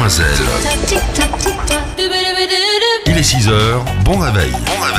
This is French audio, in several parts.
Demoiselle. Il est 6h, bon réveil.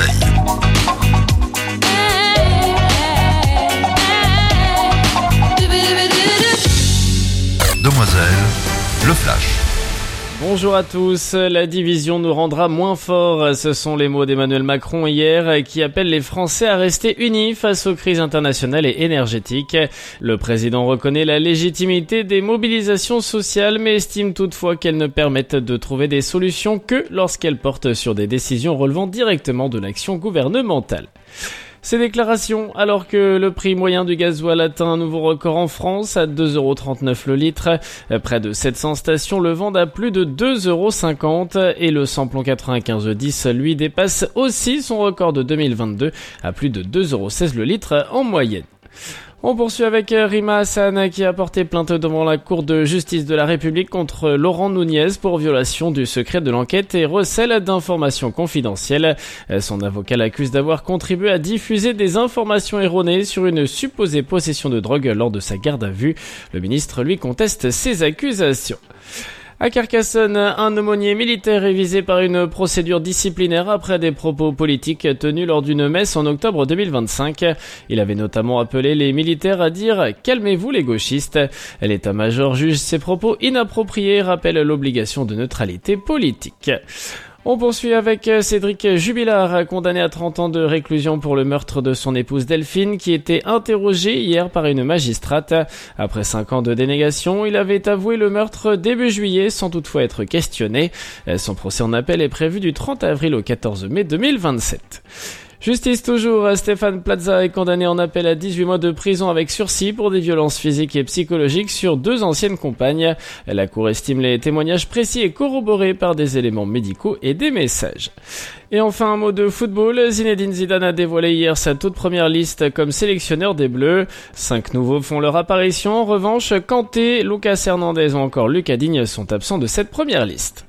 Demoiselle, le flash. Bonjour à tous, la division nous rendra moins forts. Ce sont les mots d'Emmanuel Macron hier qui appellent les Français à rester unis face aux crises internationales et énergétiques. Le président reconnaît la légitimité des mobilisations sociales mais estime toutefois qu'elles ne permettent de trouver des solutions que lorsqu'elles portent sur des décisions relevant directement de l'action gouvernementale. Ces déclarations, alors que le prix moyen du gasoil atteint un nouveau record en France à 2,39€ le litre. Près de 700 stations le vendent à plus de 2,50€ et le samplon 9510 lui dépasse aussi son record de 2022 à plus de 2,16€ le litre en moyenne. On poursuit avec Rima Hassan qui a porté plainte devant la Cour de justice de la République contre Laurent Nunez pour violation du secret de l'enquête et recel d'informations confidentielles. Son avocat l'accuse d'avoir contribué à diffuser des informations erronées sur une supposée possession de drogue lors de sa garde à vue. Le ministre lui conteste ces accusations. À Carcassonne, un aumônier militaire est visé par une procédure disciplinaire après des propos politiques tenus lors d'une messe en octobre 2025. Il avait notamment appelé les militaires à dire « Calmez-vous les gauchistes ». L'état-major juge ces propos inappropriés et rappelle l'obligation de neutralité politique. On poursuit avec Cédric Jubilard, condamné à 30 ans de réclusion pour le meurtre de son épouse Delphine, qui était interrogé hier par une magistrate. Après 5 ans de dénégation, il avait avoué le meurtre début juillet sans toutefois être questionné. Son procès en appel est prévu du 30 avril au 14 mai 2027. Justice toujours, Stéphane Plaza est condamné en appel à 18 mois de prison avec sursis pour des violences physiques et psychologiques sur 2 anciennes compagnes. La Cour estime les témoignages précis et corroborés par des éléments médicaux et des messages. Et enfin un mot de football, Zinedine Zidane a dévoilé hier sa toute première liste comme sélectionneur des Bleus. 5 nouveaux font leur apparition, en revanche Kanté, Lucas Hernandez ou encore Lucas Digne sont absents de cette première liste.